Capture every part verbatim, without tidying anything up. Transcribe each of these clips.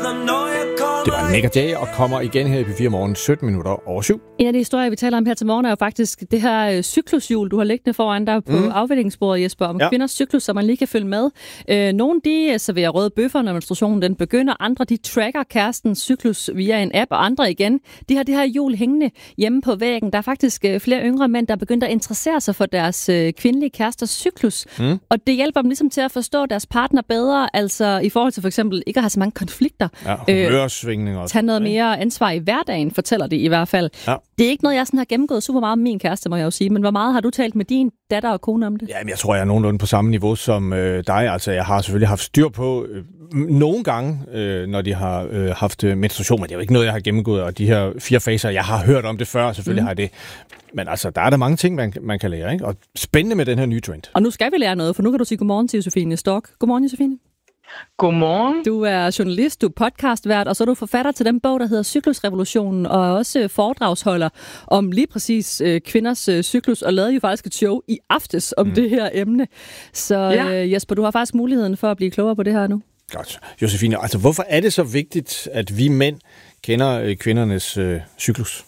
Det var Nick og Jay, og kommer igen her i P fire Morgen sytten minutter over syv. En af de historier, vi taler om her til morgen, er jo faktisk det her øh, cyklushjul, du har liggende foran dig på mm. afviklingsbordet, Jesper, om ja. kvinders cyklus, så man lige kan følge med. Øh, nogle de serverer røde bøffer, når menstruationen den begynder. Andre de tracker kærestens cyklus via en app, og andre igen, de har det her hjul hængende hjemme på væggen. Der er faktisk øh, flere yngre mænd, der er begyndt at interessere sig for deres øh, kvindelige kæresters cyklus. Mm. Og det hjælper dem ligesom til at forstå deres partner bedre, altså i forhold til for eksempel ikke at have så mange konflikter. Ja, humørsvingninger. Øh, tage noget mere ansvar i hverdagen, fortæller det i hvert fald. Ja. Det er ikke noget, jeg sådan har gennemgået super meget med min kæreste, må jeg jo sige. Men hvor meget har du talt med din datter og kone om det? Jamen, jeg tror, jeg er nogenlunde på samme niveau som øh, dig. Altså, jeg har selvfølgelig haft styr på øh, nogle gange, øh, når de har øh, haft øh, menstruation, men det er jo ikke noget, jeg har gennemgået. Og de her fire faser, jeg har hørt om det før, selvfølgelig mm. har jeg det. Men altså, der er der mange ting, man, man kan lære, ikke? Og spændende med den her nye trend. Og nu skal vi lære noget, for nu kan du sige godmorgen til Josefine Stork. Godmorgen, Josefine. Godmorgen. Du er journalist, du er podcastvært, og så er du forfatter til den bog, der hedder Cyklusrevolutionen, og også foredragsholder om lige præcis øh, kvinders øh, cyklus, og lavede jo faktisk et show i aftes om mm. det her emne. Så ja. øh, Jesper, du har faktisk muligheden for at blive klogere på det her nu. Godt. Josefine, altså hvorfor er det så vigtigt, at vi mænd kender øh, kvindernes øh, cyklus?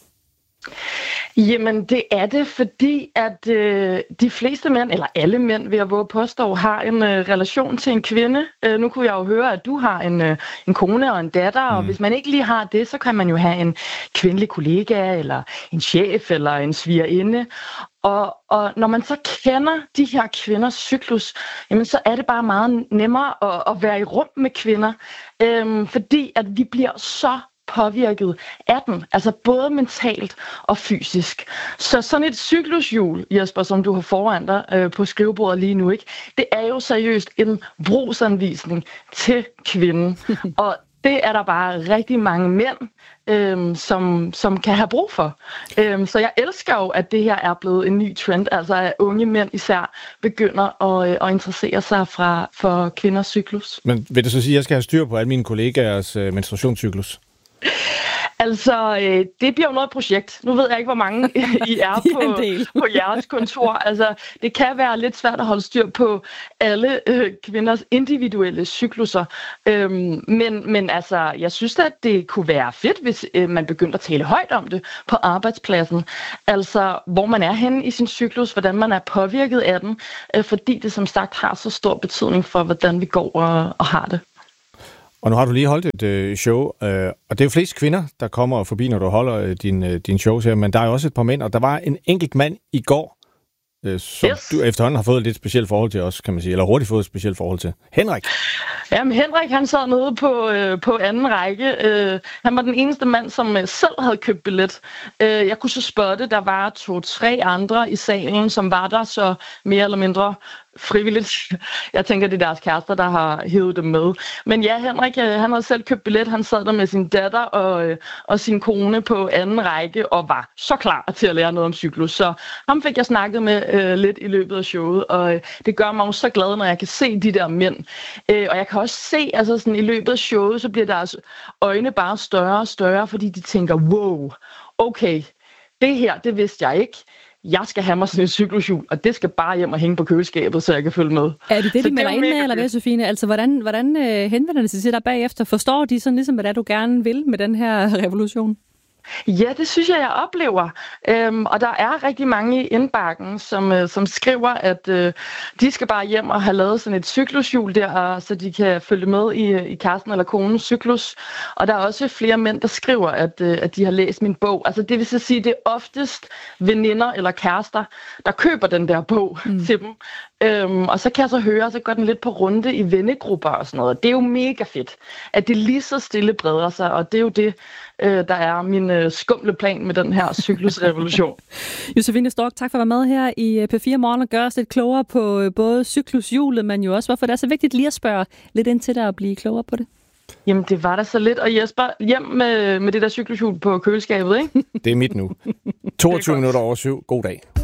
Jamen, det er det, fordi at øh, de fleste mænd, eller alle mænd, vil jeg våge påstå, har en øh, relation til en kvinde. Øh, nu kunne jeg jo høre, at du har en, øh, en kone og en datter, mm. og hvis man ikke lige har det, så kan man jo have en kvindelig kollega, eller en chef, eller en svigerinde. Og, og når man så kender de her kvinders cyklus, jamen så er det bare meget nemmere at, at være i rum med kvinder, øh, fordi at vi bliver så påvirket af den, altså både mentalt og fysisk. Så sådan et cyklushjul, Jesper, som du har foran dig øh, på skrivebordet lige nu, ikke? Det er jo seriøst en brugsanvisning til kvinden. Og det er der bare rigtig mange mænd, øhm, som, som kan have brug for. Øhm, så jeg elsker jo, at det her er blevet en ny trend, altså at unge mænd især begynder at, øh, at interessere sig fra, for kvinders cyklus. Men vil det så sige, at jeg skal have styr på alle mine kollegaers øh, menstruationscyklus? Altså, øh, det bliver jo noget projekt. Nu ved jeg ikke, hvor mange I er på, på jeres kontor. Altså, det kan være lidt svært at holde styr på alle øh, kvinders individuelle cykluser. Øhm, men, men altså, jeg synes at det kunne være fedt, hvis øh, man begyndte at tale højt om det på arbejdspladsen. Altså, hvor man er henne i sin cyklus, hvordan man er påvirket af den, øh, fordi det som sagt har så stor betydning for, hvordan vi går og, og har det. Og nu har du lige holdt et øh, show, øh, og det er jo flest kvinder, der kommer forbi, når du holder øh, din, øh, din shows her, men der er jo også et par mænd, og der var en enkelt mand i går, øh, som yes. du efterhånden har fået et lidt specielt forhold til også, kan man sige, eller hurtigt fået et specielt forhold til. Henrik. Jamen, Henrik, han sad nede på, øh, på anden række. Øh, han var den eneste mand, som øh, selv havde købt billet. Øh, jeg kunne så spotte, der var to-tre andre i salen, som var der så mere eller mindre frivilligt. Jeg tænker, det er deres kærester, der har hævet dem med. Men ja, Henrik, han havde selv købt billet. Han sad der med sin datter og, og sin kone på anden række og var så klar til at lære noget om cyklus. Så ham fik jeg snakket med øh, lidt i løbet af showet, og øh, det gør mig jo så glad, når jeg kan se de der mænd. Øh, og jeg kan også se, altså sådan i løbet af showet, så bliver deres øjne bare større og større, fordi de tænker, wow, okay, det her, det vidste jeg ikke. Jeg skal have mig sådan et cyklushjul, og det skal bare hjem og hænge på køleskabet, så jeg kan følge med. Er det det, de melder ind med, eller hvad, Josefine? Altså, hvordan, hvordan øh, henvender det sig til dig bagefter? Forstår de sådan ligesom, hvad du gerne vil med den her revolution? Ja, det synes jeg, jeg oplever. Øhm, og der er rigtig mange i indbakken, som, øh, som skriver, at øh, de skal bare hjem og have lavet sådan et cyklushjul der, så de kan følge med i, i kæresten eller konens cyklus. Og der er også flere mænd, der skriver, at, øh, at de har læst min bog. Altså det vil så sige, det er oftest veninder eller kærester, der køber den der bog mm. til dem. Øhm, og så kan jeg så høre, så går den lidt på runde i vennegrupper og sådan noget. Det er jo mega fedt, at det lige så stille breder sig, og det er jo det, øh, der er min øh, skumle plan med den her cyklusrevolution. Josefine Stork, tak for at være med her i P fire Morgen og gøre os lidt klogere på både cyklushjulet, men jo også, hvorfor det er så vigtigt lige at spørge lidt ind til dig og blive klogere på det. Jamen, det var da så lidt. Og Jesper, hjem med, med det der cyklushjul på køleskabet, ikke? Det er mit nu. toogtyve minutter over syv. God dag.